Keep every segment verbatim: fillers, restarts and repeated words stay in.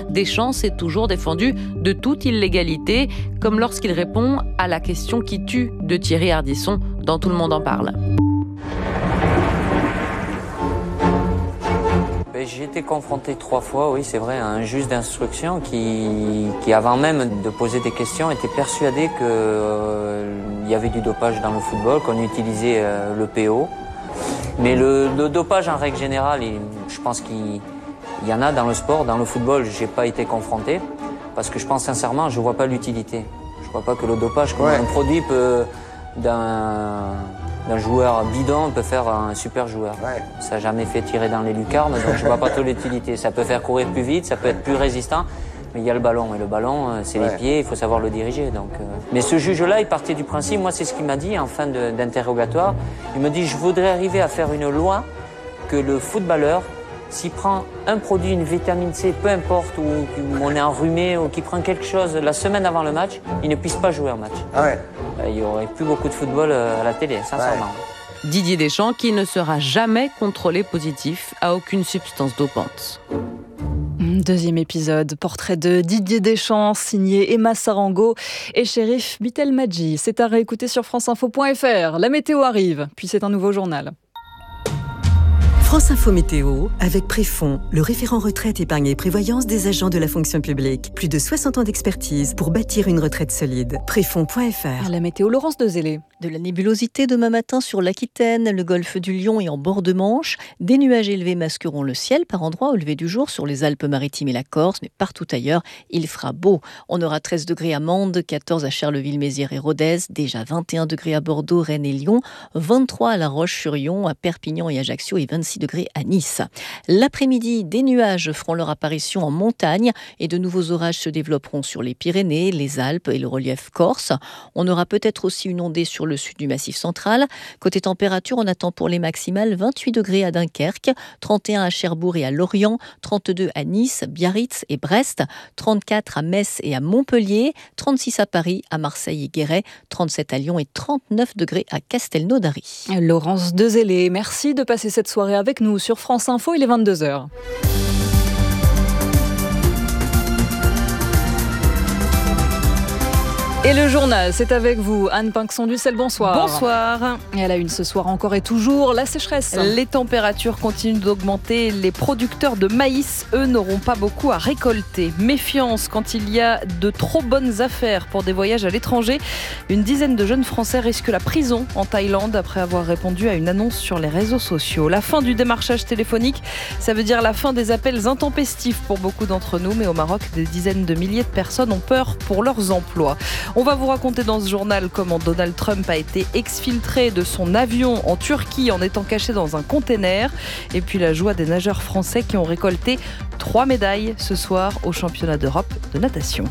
Deschamps s'est toujours défendu de toute illégalité, comme lorsqu'il répond à la question qui tue de Thierry Ardisson dans Tout le monde en parle. J'ai été confronté trois fois, oui c'est vrai, à un juge d'instruction qui, qui avant même de poser des questions, était persuadé qu'il euh, y avait du dopage dans le football, qu'on utilisait euh, le P O. Mais le, le dopage en règle générale, il, je pense qu'il il y en a dans le sport. Dans le football, j'ai pas été confronté, parce que je pense sincèrement, je vois pas l'utilité. Je vois pas que le dopage, comme ouais. un produit peut, d'un... d'un joueur bidon peut faire un super joueur. Ouais. Ça n'a jamais fait tirer dans les lucarnes, donc je ne vois pas toute l'utilité. Ça peut faire courir plus vite, ça peut être plus résistant, mais il y a le ballon. Et le ballon, c'est ouais. les pieds, il faut savoir le diriger. Donc, euh... Mais ce juge-là, il partait du principe, moi c'est ce qu'il m'a dit en fin de, d'interrogatoire, il me dit, je voudrais arriver à faire une loi que le footballeur, s'il prend un produit, une vitamine C, peu importe, ou on est enrhumé, ou qu'il prend quelque chose la semaine avant le match, il ne puisse pas jouer un match. Ah ouais. Il n'y aurait plus beaucoup de football à la télé, sincèrement. Ouais. Didier Deschamps qui ne sera jamais contrôlé positif à aucune substance dopante. Deuxième épisode, portrait de Didier Deschamps, signé Emma Sarango et Chérif Bitelmadji. C'est à réécouter sur franceinfo point fr. La météo arrive, puis c'est un nouveau journal. France Info Météo, avec Préfond, le référent retraite, épargne et prévoyance des agents de la fonction publique. Plus de soixante ans d'expertise pour bâtir une retraite solide. Préfond point fr. La météo, Laurence Dezélé. De la nébulosité demain matin sur l'Aquitaine, le golfe du Lion et en bord de Manche. Des nuages élevés masqueront le ciel par endroits au lever du jour sur les Alpes-Maritimes et la Corse, mais partout ailleurs, il fera beau. On aura treize degrés à Mende, quatorze à Charleville-Mézières et Rodez, déjà vingt et un degrés à Bordeaux, Rennes et Lyon, vingt-trois à La Roche-sur-Yon, à Perpignan et Ajaccio et vingt-six degrés à Nice. L'après-midi, des nuages feront leur apparition en montagne et de nouveaux orages se développeront sur les Pyrénées, les Alpes et le relief corse. On aura peut-être aussi une ondée sur le sud du Massif central. Côté température, on attend pour les maximales vingt-huit degrés à Dunkerque, trente et un à Cherbourg et à Lorient, trente-deux à Nice, Biarritz et Brest, trente-quatre à Metz et à Montpellier, trente-six à Paris, à Marseille et Guéret, trente-sept à Lyon et trente-neuf degrés à Castelnaudary. Laurence Dezélé, merci de passer cette soirée avec nous sur France Info, il est vingt-deux heures. Et le journal, c'est avec vous, Anne Pinxon-Ducel, bonsoir. Bonsoir. Et à la une ce soir encore et toujours, la sécheresse. Les températures continuent d'augmenter. Les producteurs de maïs, eux, n'auront pas beaucoup à récolter. Méfiance quand il y a de trop bonnes affaires pour des voyages à l'étranger. Une dizaine de jeunes Français risquent la prison en Thaïlande après avoir répondu à une annonce sur les réseaux sociaux. La fin du démarchage téléphonique, ça veut dire la fin des appels intempestifs pour beaucoup d'entre nous. Mais au Maroc, des dizaines de milliers de personnes ont peur pour leurs emplois. On va vous raconter dans ce journal comment Donald Trump a été exfiltré de son avion en Turquie en étant caché dans un container. Et puis la joie des nageurs français qui ont récolté trois médailles ce soir au championnat d'Europe de natation.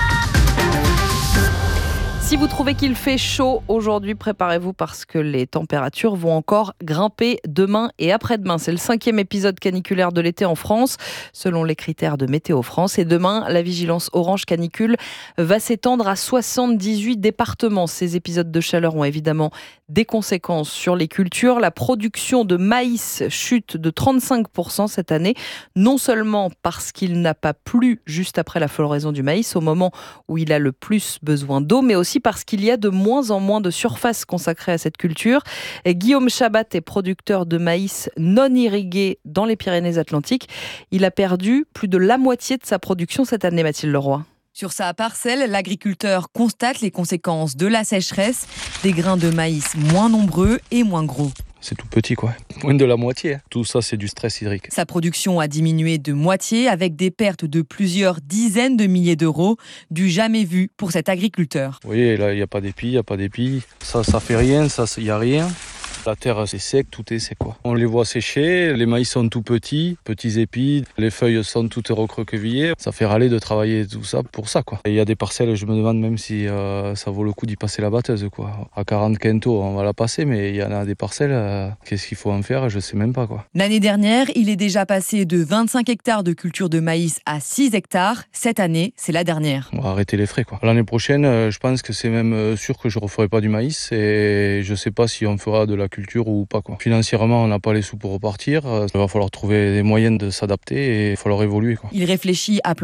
Si vous trouvez qu'il fait chaud aujourd'hui, préparez-vous parce que les températures vont encore grimper demain et après-demain. C'est le cinquième épisode caniculaire de l'été en France, selon les critères de Météo France. Et demain, la vigilance orange canicule va s'étendre à soixante-dix-huit départements. Ces épisodes de chaleur ont évidemment des conséquences sur les cultures. La production de maïs chute de trente-cinq pour cent cette année, non seulement parce qu'il n'a pas plu juste après la floraison du maïs, au moment où il a le plus besoin d'eau, mais aussi parce qu'il y a de moins en moins de surface consacrée à cette culture. Et Guillaume Chabat est producteur de maïs non irrigué dans les Pyrénées-Atlantiques. Il a perdu plus de la moitié de sa production cette année, Mathilde Leroy. Sur sa parcelle, l'agriculteur constate les conséquences de la sécheresse, des grains de maïs moins nombreux et moins gros. C'est tout petit, quoi. Moins de la moitié. Tout ça, c'est du stress hydrique. Sa production a diminué de moitié avec des pertes de plusieurs dizaines de milliers d'euros, du jamais vu pour cet agriculteur. Vous voyez, là, il n'y a pas d'épi, il n'y a pas d'épi. Ça, ça fait rien, ça, il n'y a rien. La terre, c'est sec, tout est sec, quoi. On les voit sécher, les maïs sont tout petits, petits épis, les feuilles sont toutes recroquevillées. Ça fait râler de travailler tout ça pour ça, quoi. Il y a des parcelles, je me demande même si euh, ça vaut le coup d'y passer la batteuse, quoi. À quarante quintaux, on va la passer, mais il y en a des parcelles, euh, qu'est-ce qu'il faut en faire, je sais même pas, quoi. L'année dernière, il est déjà passé de vingt-cinq hectares de culture de maïs à six hectares. Cette année, c'est la dernière. On va arrêter les frais, quoi. L'année prochaine, je pense que c'est même sûr que je referai pas du maïs et je sais pas si on fera de la culture ou pas, quoi. Financièrement, on n'a pas les sous pour repartir. Il va falloir trouver des moyens de s'adapter et il va falloir évoluer, quoi. Il réfléchit à